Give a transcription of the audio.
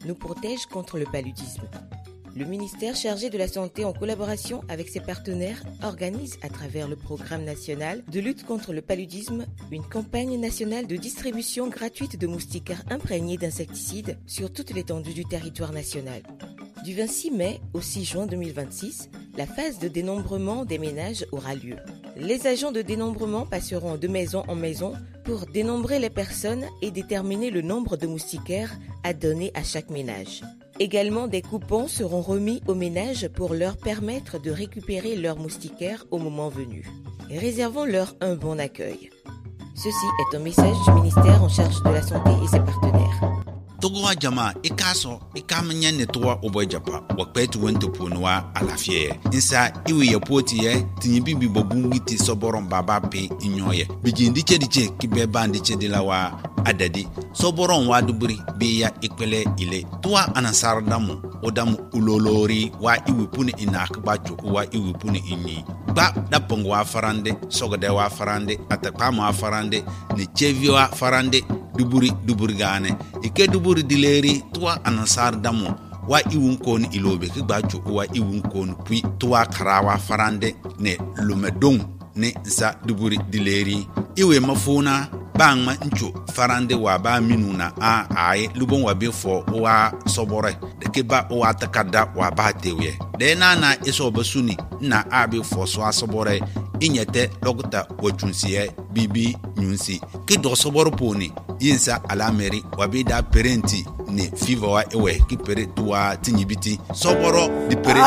nous protège contre le paludisme. Le ministère chargé de la Santé, en collaboration avec ses partenaires, organise à travers le programme national de lutte contre le paludisme une campagne nationale de distribution gratuite de moustiquaires imprégnés d'insecticides sur toute l'étendue du territoire national. Du 26 mai au 6 juin 2026, la phase de dénombrement des ménages aura lieu. Les agents de dénombrement passeront de maison en maison pour dénombrer les personnes et déterminer le nombre de moustiquaires à donner à chaque ménage. Également, des coupons seront remis aux ménages pour leur permettre de récupérer leurs moustiquaires au moment venu. Réservons-leur un bon accueil. Ceci est un message du ministère en charge de la Santé et ses partenaires. Togowa jama ikaso ikamanya netwa obojapa wakpetu wento ponwa alafie insa iwe yapoti ye tinyibibi bobungiti soboron baba pe inyoye bijindi chediche kibeba ndiche dilawa adadi soboron waduburi biya ikpele ile tuwa anasardamu odamu ulolori wa iwe puni inakbacho wa iwe puni inyi ba dapong wa farande sogode wa farande atakpama wa farande ne chevi wa farande duburi gane ike duburi dileri tuwa anasar damo wa iwun kon ilobe ke gbacho wa iwun kon puis tuwa karawa farande ne lumedong ne za duburi dileri iwe mafuna bangma ncho farande wa ba minuna a ai lubon wa befo wa sobore de ke ba wa takada wa ba tewe de na iso basuni na abi fo so asobore inyete logta wachunsiye bibi nyunsi ke do soboro poni yinsa alameri wabida parenti ne fiva wa ewe ki pere tuwa tinyibiti soboro di pere